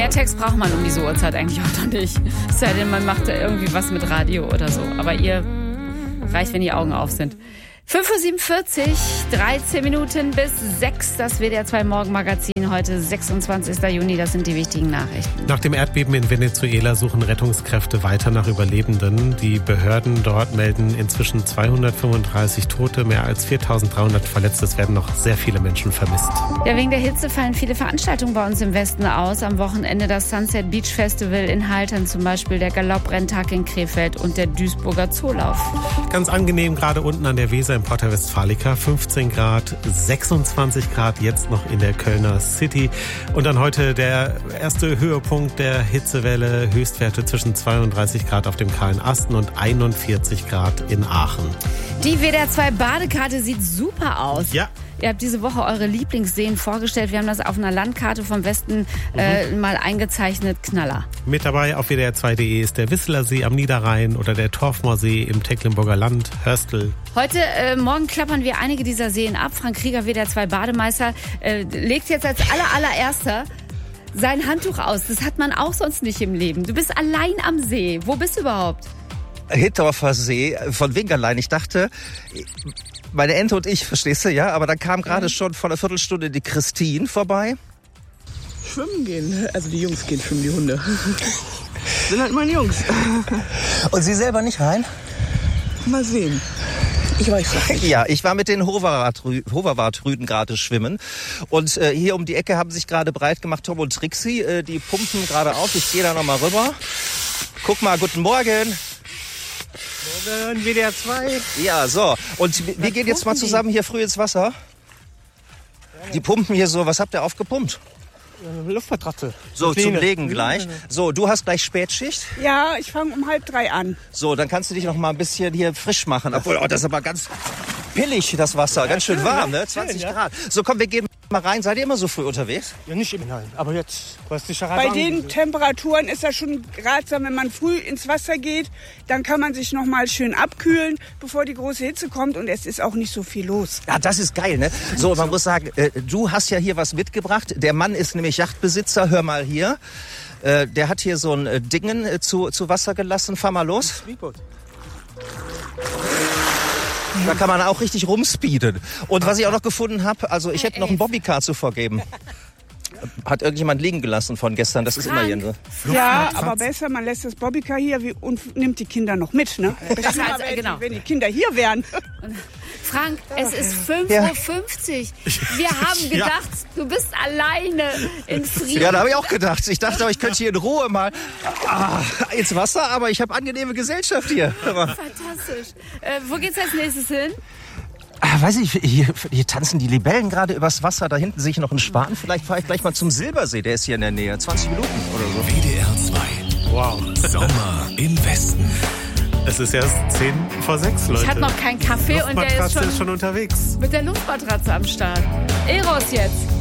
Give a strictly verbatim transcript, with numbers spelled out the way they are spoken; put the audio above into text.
Mehr Text braucht man um diese Uhrzeit eigentlich auch noch nicht. Es sei denn, man macht da irgendwie was mit Radio oder so. Aber ihr reicht, wenn die Augen auf sind. fünf Uhr siebenundvierzig, dreizehn Minuten bis sechs, das W D R zwei Morgenmagazin, heute sechsundzwanzigster Juni, das sind die wichtigen Nachrichten. Nach dem Erdbeben in Venezuela suchen Rettungskräfte weiter nach Überlebenden. Die Behörden dort melden inzwischen zweihundertfünfunddreißig Tote, mehr als viertausenddreihundert Verletzte. Es werden noch sehr viele Menschen vermisst. Ja, wegen der Hitze fallen viele Veranstaltungen bei uns im Westen aus. Am Wochenende das Sunset Beach Festival in Haltern, zum Beispiel der Galopprrenntag in Krefeld und der Duisburger Zoolauf. Ganz angenehm, gerade unten an der Weser in Porta Westfalica, fünfzehn Grad, sechsundzwanzig Grad jetzt noch in der Kölner City. Und dann heute der erste Höhepunkt der Hitzewelle, Höchstwerte zwischen zweiunddreißig Grad auf dem Kahlen Asten und einundvierzig Grad in Aachen. Die W D R zwei Badekarte sieht super aus. Ja. Ihr habt diese Woche eure Lieblingsseen vorgestellt. Wir haben das auf einer Landkarte vom Westen äh, mhm. mal eingezeichnet. Knaller. Mit dabei auf W D R zwei Punkt de ist der Wisseler See am Niederrhein oder der Torfmoorsee im Tecklenburger Land, Hörstel. Heute äh, Morgen klappern wir einige dieser Seen ab. Frank Krieger, W D R zwei Bademeister, äh, legt jetzt als aller, allererster sein Handtuch aus. Das hat man auch sonst nicht im Leben. Du bist allein am See. Wo bist du überhaupt? Hittorfer See, von wegen allein. Ich dachte, meine Ente und ich, verstehst du, ja? Aber dann kam gerade mhm. schon vor einer Viertelstunde die Christine vorbei. Schwimmen gehen, also die Jungs gehen schwimmen, die Hunde. Sind halt meine Jungs. Und Sie selber nicht rein? Mal sehen. Ich weiß nicht. Ja, ich war mit den Hoverwart-Rüden gerade schwimmen. Und äh, hier um die Ecke haben sich gerade breit gemacht Tom und Trixie. Äh, die pumpen gerade auf. Ich gehe da noch mal rüber. Guck mal, guten Morgen. Morgen, W D R zwei. Ja, so. Und wir was gehen jetzt mal zusammen hier früh ins Wasser. Die pumpen hier so. Was habt ihr aufgepumpt? Eine Luftmatratze. So, zum Legen gleich. So, du hast gleich Spätschicht? Ja, ich fange um halb drei an. So, dann kannst du dich noch mal ein bisschen hier frisch machen. Obwohl, oh, das ist aber ganz pillig, das Wasser. Ja, ganz schön, schön warm, ne? zwanzig schön, Grad. Ja. So, komm, wir gehen mal rein. Seid ihr immer so früh unterwegs? Ja, nicht immer, nein. Aber jetzt, was die Bei den Temperaturen ist das schon ratsam, wenn man früh ins Wasser geht. Dann kann man sich noch mal schön abkühlen, bevor die große Hitze kommt. Und es ist auch nicht so viel los. Ja, das ist geil, ne? So, man muss sagen, äh, du hast ja hier was mitgebracht. Der Mann ist nämlich Yachtbesitzer. Hör mal hier. Äh, der hat hier so ein äh, Dingen äh, zu, zu Wasser gelassen. Fahr mal los. Da kann man auch richtig rumspeeden. Und was ich auch noch gefunden habe, also ich hätte noch ein Bobbycar zu vergeben. Hat irgendjemand liegen gelassen von gestern, das ist immer hier so. Ja, aber besser, man lässt das Bobbycar hier und nimmt die Kinder noch mit, ne? Das heißt, wenn, genau. wenn die Kinder hier wären. Frank, es ist fünf Uhr fünfzig. Wir haben gedacht, du bist alleine in Frieden. Ja, da habe ich auch gedacht. Ich dachte, ich könnte hier in Ruhe mal ah, ins Wasser, aber ich habe angenehme Gesellschaft hier. Fantastisch. Äh, wo geht's als nächstes hin? Ah, weiß ich, hier, hier tanzen die Libellen gerade übers Wasser. Da hinten sehe ich noch einen Schwan. Vielleicht fahre ich gleich mal zum Silbersee. Der ist hier in der Nähe. zwanzig Minuten oder so. W D R zwei. Wow. Sommer im Westen. Es ist erst zehn vor sechs, Leute. Ich hatte noch keinen Kaffee und der ist schon, ist schon unterwegs. Mit der Luftmatratze am Start. Eros jetzt.